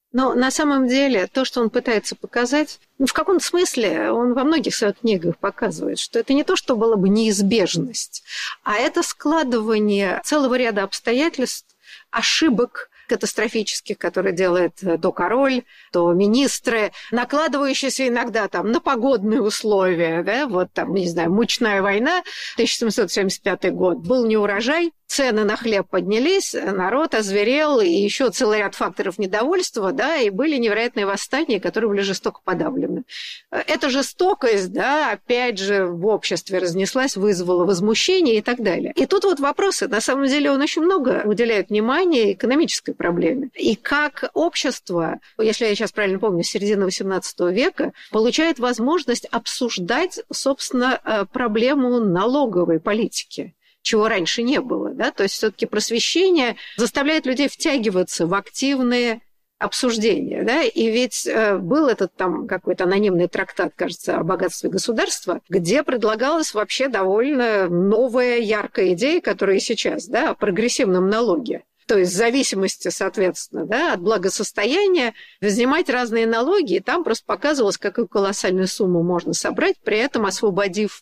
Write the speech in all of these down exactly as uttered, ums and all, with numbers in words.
Но на самом деле то, что он пытается показать, ну, в каком-то смысле он во многих своих книгах показывает, что это не то, что была бы неизбежность, а это складывание целого ряда обстоятельств, ошибок катастрофических, которые делает то король, то министры, накладывающиеся иногда там на погодные условия, да, вот там, не знаю, мучная война, тысяча семьсот семьдесят пятый год, был неурожай, цены на хлеб поднялись, народ озверел, и еще целый ряд факторов недовольства, да, и были невероятные восстания, которые были жестоко подавлены. Эта жестокость, да, опять же, в обществе разнеслась, вызвала возмущение и так далее. И тут вот вопросы. На самом деле он очень много уделяет внимания экономической проблеме. И как общество, если я сейчас правильно помню, с середины восемнадцатого века, получает возможность обсуждать, собственно, проблему налоговой политики, чего раньше не было. Да? То есть все-таки просвещение заставляет людей втягиваться в активные обсуждения. Да? И ведь был этот там какой-то анонимный трактат, кажется, о богатстве государства, где предлагалась вообще довольно новая, яркая идея, которая и сейчас, да, о прогрессивном налоге. То есть в зависимости, соответственно, да, от благосостояния взимать разные налоги, и там просто показывалось, какую колоссальную сумму можно собрать, при этом освободив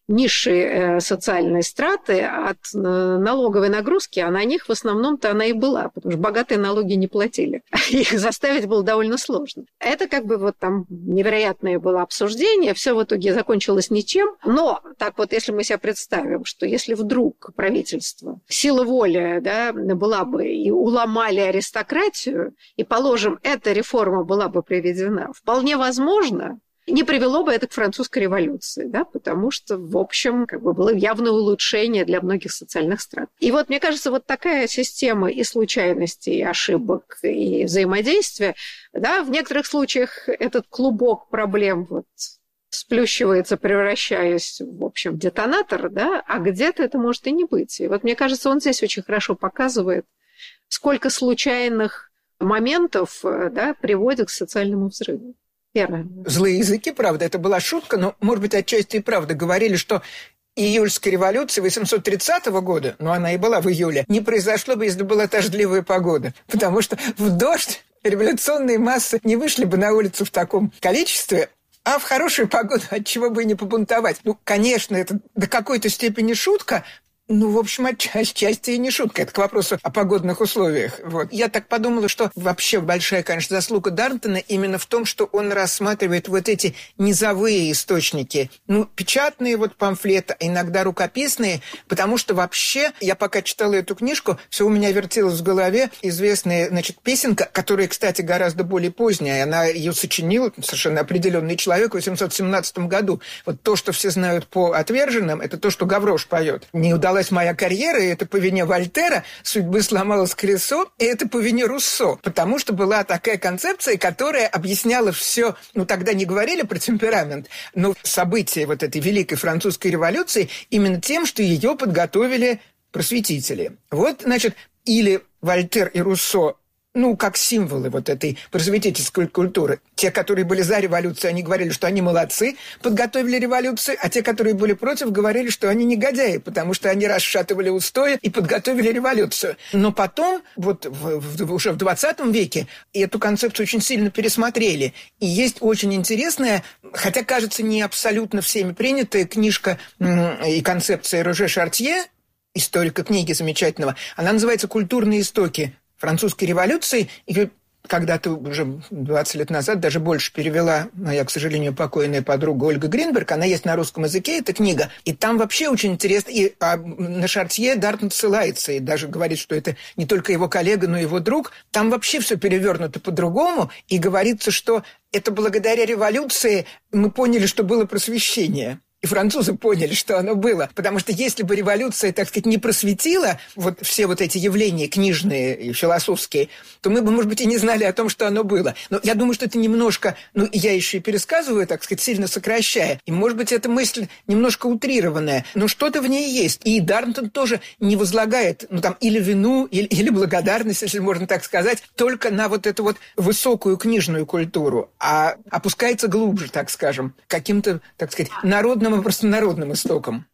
низшие социальные страты от налоговой нагрузки, а на них в основном-то она и была, потому что богатые налоги не платили. Их заставить было довольно сложно. Это как бы вот там невероятное было обсуждение, все в итоге закончилось ничем. Но так вот, если мы себе представим, что если вдруг правительство, сила воли, да, была бы и уломали аристократию, и, положим, эта реформа была бы приведена, вполне возможно, не привело бы это к французской революции, да, потому что, в общем, как бы было явное улучшение для многих социальных стран. И вот, мне кажется, вот такая система и случайностей, и ошибок, и взаимодействия, да, в некоторых случаях этот клубок проблем вот сплющивается, превращаясь, в общем, в детонатор, да, а где-то это может и не быть. И вот, мне кажется, он здесь очень хорошо показывает, сколько случайных моментов, да, приводит к социальному взрыву. Верно. Злые языки, правда, это была шутка, но, может быть, отчасти и правда. Говорили, что июльская революция восемьсот тридцатого года, но она и была в июле, не произошло бы, если бы была дождливая погода. Потому что в дождь революционные массы не вышли бы на улицу в таком количестве, а в хорошую погоду отчего бы и не побунтовать. Ну, конечно, это до какой-то степени шутка. Ну, в общем, отчасти и не шутка. Это к вопросу о погодных условиях. Вот. Я так подумала, что вообще большая, конечно, заслуга Дарнтона именно в том, что он рассматривает вот эти низовые источники. Ну, печатные вот памфлеты, иногда рукописные, потому что вообще, я пока читала эту книжку, все у меня вертелось в голове известная, значит, песенка, которая, кстати, гораздо более поздняя. Она ее сочинил совершенно определенный человек в восемьсот семнадцатом году. Вот то, что все знают по «Отверженным», это то, что Гаврош поет. Не удалось моя карьера, и это по вине Вольтера, судьбы сломалось колесо, и это по вине Руссо, потому что была такая концепция, которая объясняла все, ну тогда не говорили про темперамент, но события вот этой Великой Французской революции именно тем, что ее подготовили просветители. Вот, значит, или Вольтер и Руссо, ну, как символы вот этой просветительской культуры. Те, которые были за революцию, они говорили, что они молодцы, подготовили революцию, а те, которые были против, говорили, что они негодяи, потому что они расшатывали устои и подготовили революцию. Но потом, вот в, в, уже в двадцатом веке, эту концепцию очень сильно пересмотрели. И есть очень интересная, хотя, кажется, не абсолютно всеми принятая книжка и концепция Роже Шартье, историка книги замечательного. Она называется «Культурные истоки французской революции». Ее когда-то уже двадцать лет назад даже больше перевела моя, к сожалению, покойная подруга Ольга Гринберг. Она есть на русском языке, эта книга. И там вообще очень интересно. И а, на Шартье Дартон ссылается и даже говорит, что это не только его коллега, но и его друг. Там вообще все перевернуто по-другому. И говорится, что это благодаря революции мы поняли, что было просвещение. И французы поняли, что оно было. Потому что если бы революция, так сказать, не просветила вот все вот эти явления книжные и философские, то мы бы, может быть, и не знали о том, что оно было. Но я думаю, что это немножко... Ну, я еще и пересказываю, так сказать, сильно сокращая. И, может быть, эта мысль немножко утрированная. Но что-то в ней есть. И Дарнтон тоже не возлагает, ну, там, или вину, или, или благодарность, если можно так сказать, только на вот эту вот высокую книжную культуру, а опускается глубже, так скажем, каким-то, так сказать, народным и простонародным истокам.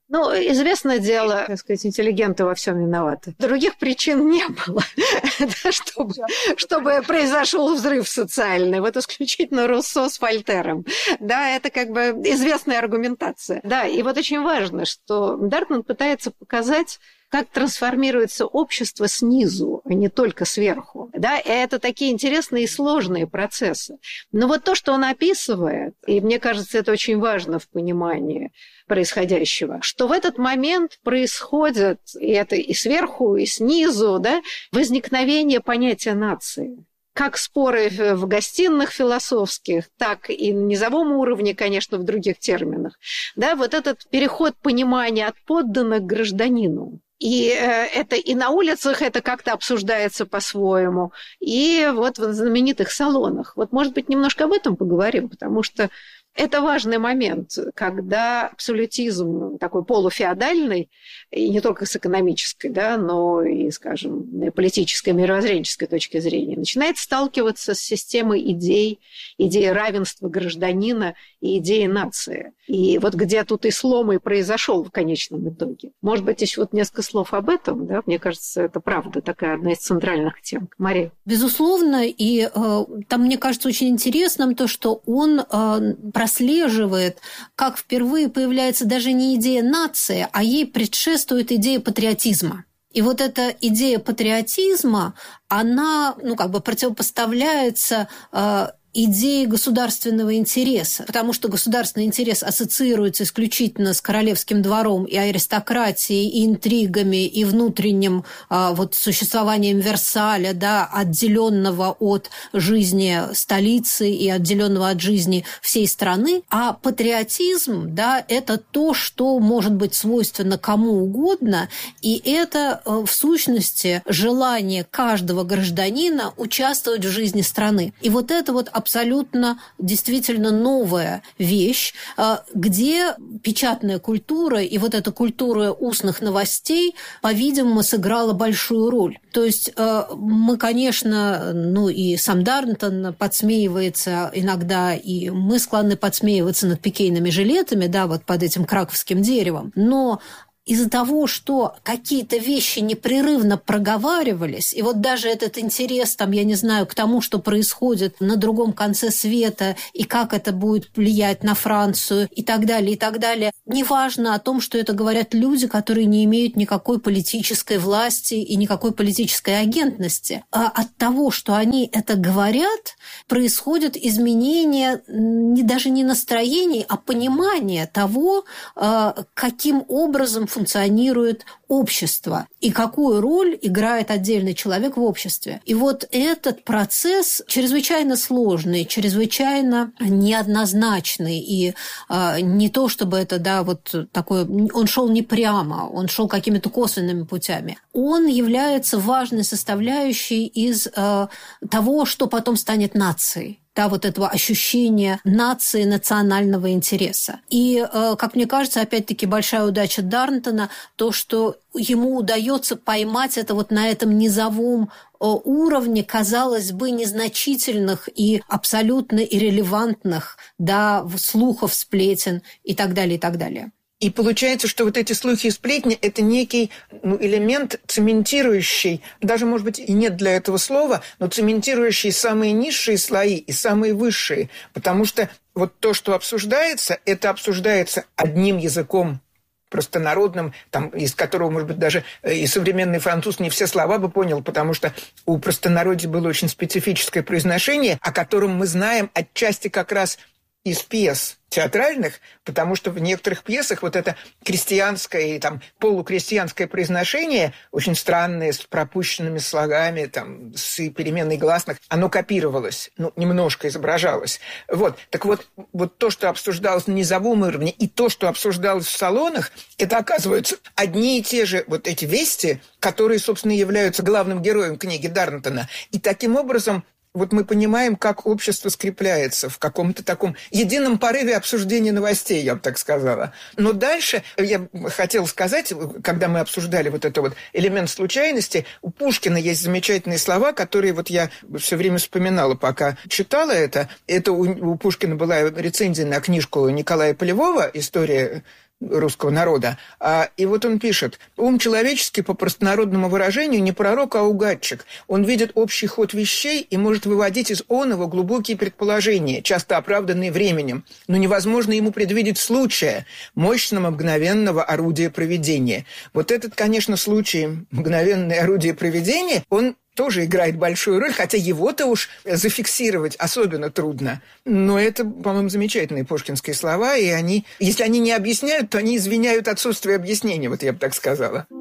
Ну, известное дело, так сказать, интеллигенты во всем виноваты. Других причин не было, чтобы, чтобы произошел взрыв социальный. Вот исключительно Руссо с Вольтером. Да, это как бы известная аргументация. Да, и вот очень важно, что Дартман пытается показать, как трансформируется общество снизу, а не только сверху. Да, и это такие интересные и сложные процессы. Но вот то, что он описывает, и мне кажется, это очень важно в понимании происходящего, что в этот момент происходит, и это и сверху, и снизу, да, возникновение понятия нации. Как споры в гостиных философских, так и на низовом уровне, конечно, в других терминах. Да, вот этот переход понимания от подданных к гражданину. И это и на улицах это как-то обсуждается по-своему, и вот в знаменитых салонах. Вот, может быть, немножко об этом поговорим, потому что это важный момент, когда абсолютизм такой полуфеодальный, и не только с экономической, да, но и, скажем, политической, мировоззренческой точки зрения, начинает сталкиваться с системой идей, идеей равенства гражданина и идеей нации. И вот где тут и слом и произошел в конечном итоге. Может быть, еще вот несколько слов об этом, да, мне кажется, это правда такая одна из центральных тем. Мария. Безусловно, и э, там, мне кажется, очень интересным то, что он э, прослеживает, как впервые появляется даже не идея нации, а ей предшествует идея патриотизма. И вот эта идея патриотизма, она, ну, как бы противопоставляется э, идеи государственного интереса, потому что государственный интерес ассоциируется исключительно с королевским двором и аристократией, и интригами, и внутренним а, вот, существованием Версаля, да, отделенного от жизни столицы и отделенного от жизни всей страны. А патриотизм, да, это то, что может быть свойственно кому угодно, и это в сущности желание каждого гражданина участвовать в жизни страны. И вот это вот абсолютно действительно новая вещь, где печатная культура и вот эта культура устных новостей, по-видимому, сыграла большую роль. То есть мы, конечно, ну и сам Дарнтон подсмеивается иногда, и мы склонны подсмеиваться над пикейными жилетами, да, вот под этим краковским деревом, но из-за того, что какие-то вещи непрерывно проговаривались, и вот даже этот интерес, там, я не знаю, к тому, что происходит на другом конце света, и как это будет влиять на Францию, и так далее, и так далее, неважно о том, что это говорят люди, которые не имеют никакой политической власти и никакой политической агентности. А от того, что они это говорят, происходит изменение не, даже не настроений, а понимания того, каким образом функционирует общество и какую роль играет отдельный человек в обществе. И вот этот процесс чрезвычайно сложный, чрезвычайно неоднозначный, и э, не то, чтобы это, да, вот такое, он шел не прямо, он шел какими-то косвенными путями. Он является важной составляющей из э, того, что потом станет нацией. Да, вот этого ощущения нации, национального интереса. И, как мне кажется, опять-таки большая удача Дарнтона, то, что ему удается поймать это вот на этом низовом уровне, казалось бы, незначительных и абсолютно иррелевантных, да, слухов, сплетен и так далее, и так далее. И получается, что вот эти слухи и сплетни – это некий, ну, элемент, цементирующий, даже, может быть, и нет для этого слова, но цементирующий самые низшие слои и самые высшие. Потому что вот то, что обсуждается, это обсуждается одним языком, простонародным, там, из которого, может быть, даже и современный француз не все слова бы понял, потому что у простонародья было очень специфическое произношение, о котором мы знаем отчасти как раз из пьес театральных, потому что в некоторых пьесах вот это крестьянское и там полукрестьянское произношение, очень странное, с пропущенными слогами, там, с переменной гласных, оно копировалось, ну, немножко изображалось. Вот. Так вот, вот то, что обсуждалось на низовом уровне, и то, что обсуждалось в салонах, это, оказывается, одни и те же вот эти вести, которые, собственно, являются главным героем книги Дарнтона. И таким образом вот мы понимаем, как общество скрепляется в каком-то таком едином порыве обсуждения новостей, я бы так сказала. Но дальше я хотела сказать, когда мы обсуждали вот этот вот элемент случайности, у Пушкина есть замечательные слова, которые вот я все время вспоминала, пока читала это. Это у, у Пушкина была рецензия на книжку Николая Полевого «История русского народа. И вот он пишет: «Ум человеческий, по простонародному выражению, не пророк, а угадчик. Он видит общий ход вещей и может выводить из оного глубокие предположения, часто оправданные временем, но невозможно ему предвидеть случая, мощного мгновенного орудия провидения». Вот этот, конечно, случай мгновенное орудие провидения, он тоже играет большую роль, хотя его-то уж зафиксировать особенно трудно. Но это, по-моему, замечательные пушкинские слова, и они, если они не объясняют, то они извиняют отсутствие объяснения, вот я бы так сказала.